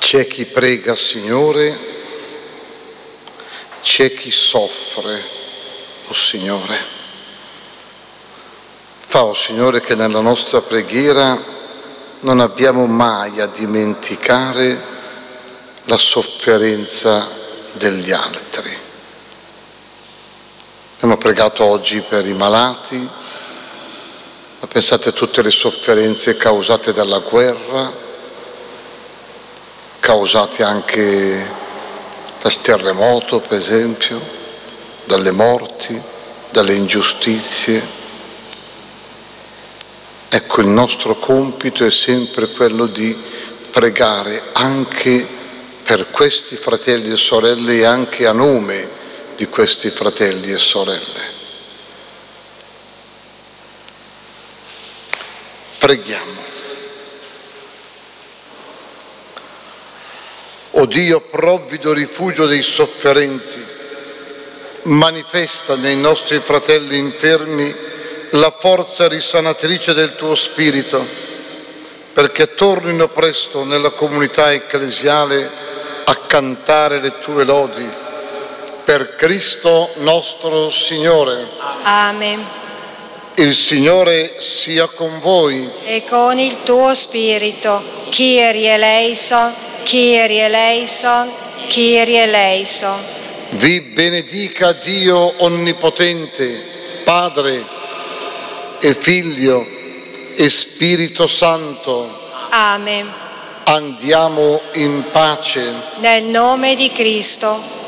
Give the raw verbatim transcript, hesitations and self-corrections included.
C'è chi prega, Signore, c'è chi soffre, o Signore. Fa, o Signore, che nella nostra preghiera non abbiamo mai a dimenticare la sofferenza degli altri. Abbiamo pregato oggi per i malati, ma pensate a tutte le sofferenze causate dalla guerra, causate anche dal terremoto, per esempio, dalle morti, dalle ingiustizie. Ecco, il nostro compito è sempre quello di pregare anche per questi fratelli e sorelle e anche a nome di questi fratelli e sorelle. Preghiamo. O Dio, provvido rifugio dei sofferenti, manifesta nei nostri fratelli infermi la forza risanatrice del tuo Spirito, perché tornino presto nella comunità ecclesiale a cantare le tue lodi. Per Cristo nostro Signore. Amen. Il Signore sia con voi. E con il tuo spirito. Kyrie eleison, Kyrie eleison, Kyrie eleison. Vi benedica Dio Onnipotente, Padre e Figlio e Spirito Santo. Amen. Andiamo in pace. Nel nome di Cristo.